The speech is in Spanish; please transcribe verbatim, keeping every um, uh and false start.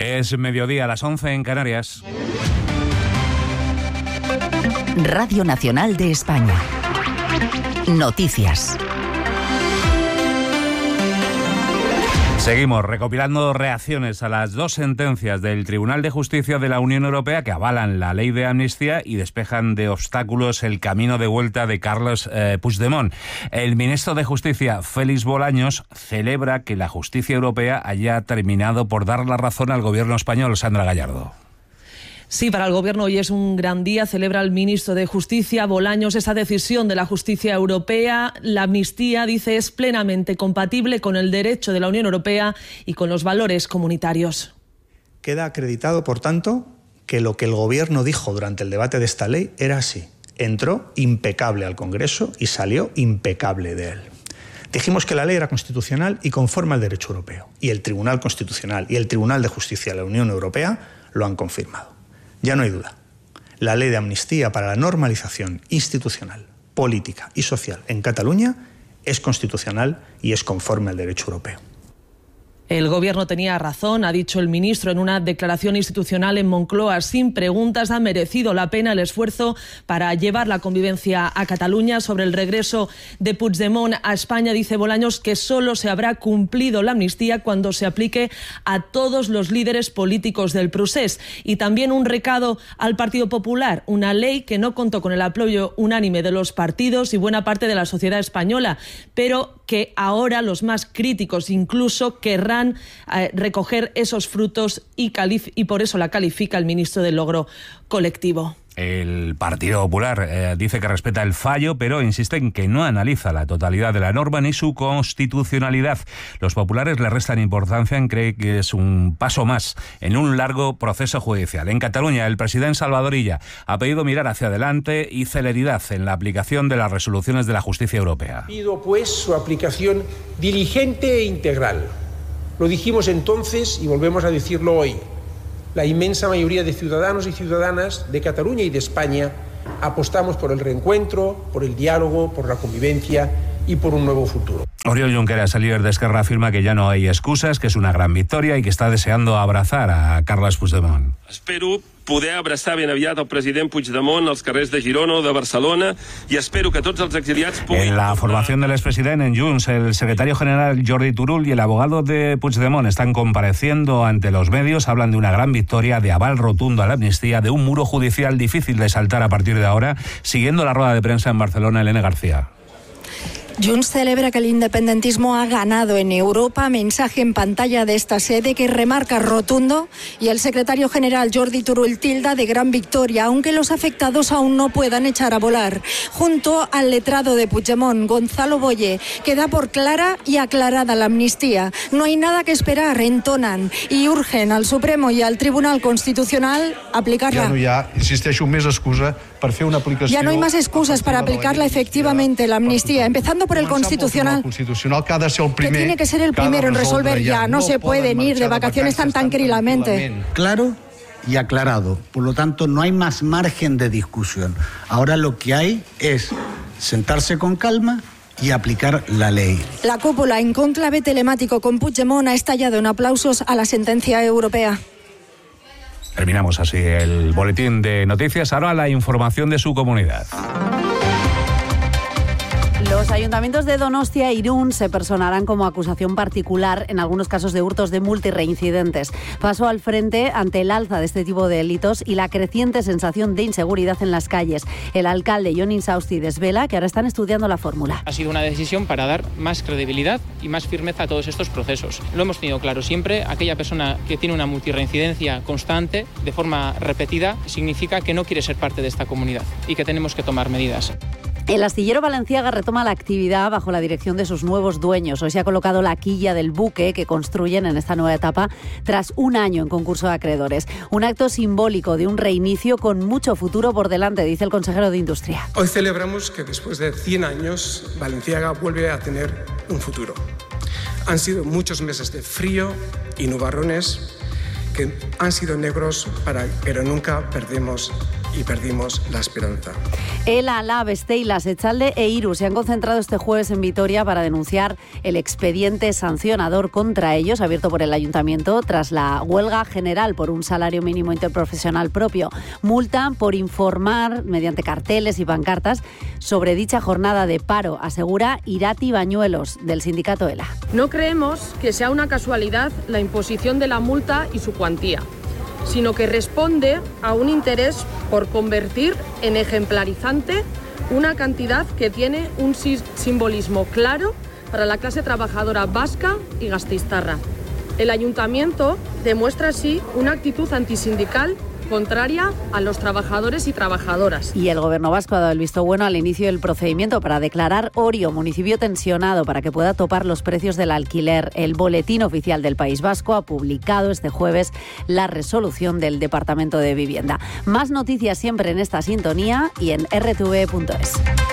Es mediodía, a las once en Canarias. Radio Nacional de España. Noticias. Seguimos recopilando reacciones a las dos sentencias del Tribunal de Justicia de la Unión Europea que avalan la ley de amnistía y despejan de obstáculos el camino de vuelta de Carles eh, Puigdemont. El ministro de Justicia, Félix Bolaños, celebra que la justicia europea haya terminado por dar la razón al gobierno español. Sandra Gallardo. Sí, para el Gobierno hoy es un gran día. Celebra el ministro de Justicia, Bolaños, esa decisión de la justicia europea. La amnistía, dice, es plenamente compatible con el derecho de la Unión Europea y con los valores comunitarios. Queda acreditado, por tanto, que lo que el Gobierno dijo durante el debate de esta ley era así. Entró impecable al Congreso y salió impecable de él. Dijimos que la ley era constitucional y conforme al derecho europeo. Y el Tribunal Constitucional y el Tribunal de Justicia de la Unión Europea lo han confirmado. Ya no hay duda. La ley de amnistía para la normalización institucional, política y social en Cataluña es constitucional y es conforme al derecho europeo. El Gobierno tenía razón, ha dicho el ministro en una declaración institucional en Moncloa. Sin preguntas, ha merecido la pena el esfuerzo para llevar la convivencia a Cataluña. Sobre el regreso de Puigdemont a España, dice Bolaños que solo se habrá cumplido la amnistía cuando se aplique a todos los líderes políticos del procés. Y también un recado al Partido Popular, una ley que no contó con el apoyo unánime de los partidos y buena parte de la sociedad española, pero que ahora los más críticos incluso querrán eh, recoger esos frutos y, calif- y por eso la califica el ministro del logro colectivo. El Partido Popular eh, dice que respeta el fallo, pero insiste en que no analiza la totalidad de la norma ni su constitucionalidad. Los populares le restan importancia en creer que es un paso más en un largo proceso judicial. En Cataluña, el presidente Salvador Illa ha pedido mirar hacia adelante y celeridad en la aplicación de las resoluciones de la justicia europea. Pido, pues, su aplicación diligente e integral. Lo dijimos entonces y volvemos a decirlo hoy. La inmensa mayoría de ciudadanos y ciudadanas de Cataluña y de España apostamos por el reencuentro, por el diálogo, por la convivencia y por un nuevo futuro. Oriol Junqueras, el líder de Esquerra, afirma que ya no hay excusas, que es una gran victoria y que está deseando abrazar a Carles Puigdemont. Espero poder abraçar ben aviat el president Puigdemont als carrers de Girona o de Barcelona i espero que tots els exiliats puguin... En la formación del expresidente en Junts, el secretario general Jordi Turull y el abogado de Puigdemont están compareciendo ante los medios. Hablan de una gran victoria, de aval rotundo a la amnistía, de un muro judicial difícil de saltar a partir de ahora. Siguiendo la rueda de prensa en Barcelona, Elena García. Junts celebra que el independentismo ha ganado en Europa, mensaje en pantalla de esta sede que remarca rotundo, y el secretario general Jordi Turull tilda de gran victoria, aunque los afectados aún no puedan echar a volar. Junto al letrado de Puigdemont, Gonzalo Boye, que da por clara y aclarada la amnistía. No hay nada que esperar, entonan, y urgen al Supremo y al Tribunal Constitucional aplicarla. Ja no hi ha, insisteixo, més excusa per fer una aplicació... Ya no hay más excusas para aplicarla efectivamente, la amnistía, empezando por el Constitucional, constitucional que, ha de ser el primer, que tiene que ser el primero en resolver ya. No, no se pueden ir de vacaciones tan tranquilamente. Claro y aclarado. Por lo tanto, no hay más margen de discusión. Ahora lo que hay es sentarse con calma y aplicar la ley. La cúpula en cónclave telemático con Puigdemont ha estallado en aplausos a la sentencia europea. Terminamos así el boletín de noticias. Ahora la información de su comunidad. Los ayuntamientos de Donostia e Irún se personarán como acusación particular en algunos casos de hurtos de multa y reincidentes. Paso al frente ante el alza de este tipo de delitos y la creciente sensación de inseguridad en las calles. El alcalde Jon Insausti desvela que ahora están estudiando la fórmula. Ha sido una decisión para dar más credibilidad y más firmeza a todos estos procesos. Lo hemos tenido claro siempre, aquella persona que tiene una multirreincidencia constante, de forma repetida, significa que no quiere ser parte de esta comunidad y que tenemos que tomar medidas. El astillero Balenciaga retoma la actividad bajo la dirección de sus nuevos dueños. Hoy se ha colocado la quilla del buque que construyen en esta nueva etapa tras un año en concurso de acreedores. Un acto simbólico de un reinicio con mucho futuro por delante, dice el consejero de Industria. Hoy celebramos que después de cien años Balenciaga vuelve a tener un futuro. Han sido muchos meses de frío y nubarrones que han sido negros, para, pero nunca perdemos y perdimos la esperanza. El Alab, Steilas, Echalde e Iru se han concentrado este jueves en Vitoria para denunciar el expediente sancionador contra ellos, abierto por el Ayuntamiento tras la huelga general por un salario mínimo interprofesional propio. Multa por informar mediante carteles y pancartas sobre dicha jornada de paro, asegura Irati Bañuelos, del sindicato ELA. No creemos que sea una casualidad la imposición de la multa y su cuantía, sino que responde a un interés por convertir en ejemplarizante una cantidad que tiene un simbolismo claro para la clase trabajadora vasca y gasteiztarra. El Ayuntamiento demuestra así una actitud antisindical contraria a los trabajadores y trabajadoras. Y el Gobierno vasco ha dado el visto bueno al inicio del procedimiento para declarar Orio municipio tensionado para que pueda topar los precios del alquiler. El Boletín Oficial del País Vasco ha publicado este jueves la resolución del Departamento de Vivienda. Más noticias siempre en esta sintonía y en r t v punto es.